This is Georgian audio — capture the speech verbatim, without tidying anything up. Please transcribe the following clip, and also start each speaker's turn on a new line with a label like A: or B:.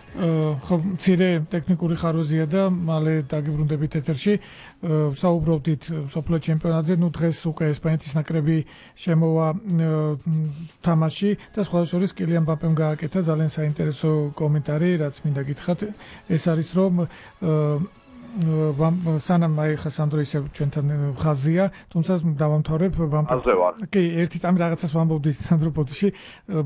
A: ხო, მცირე ტექნიკური ხარვეზია და მალე დაგიბრუნდებით ეთერში. საუბრობდით სოფლიო ჩემპიონატზე, ნუ დღეს უკვე ესპანეთის ნაკრები შემოვა თამაში და სხვა შორის კილიან მბაპემ გააკეთა ძალიან საინტერესო კომენტარი, რაც მინდა გითხრათ. ეს არის რომ სანამ აი ხა სანდრო ისე ჩვენთან ხაზია, თუმცა დავამთავრებ
B: ბამპაზე ვარ.
A: კი, ერთი წამი რაღაცას ვამბობდით სანდრო პოდში.